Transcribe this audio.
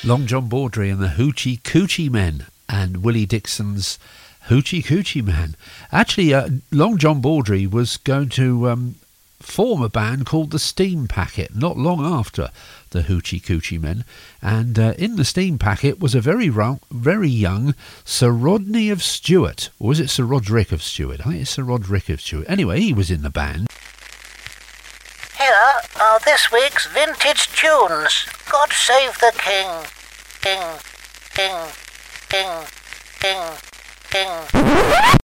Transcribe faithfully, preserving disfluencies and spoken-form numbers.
Long John Baldry and the Hoochie Coochie Men, and Willie Dixon's Hoochie Coochie Man. Actually, uh, Long John Baldry was going to um, form a band called the Steam Packet not long after the Hoochie Coochie Men, and uh, in the Steam Packet was a very ro- very young Sir Rodney of Stewart, or was it Sir Roderick of Stewart? I think it's Sir Roderick of Stewart. Anyway, he was in the band. Here are this week's vintage tunes. God save the King. King, King, King, King, King.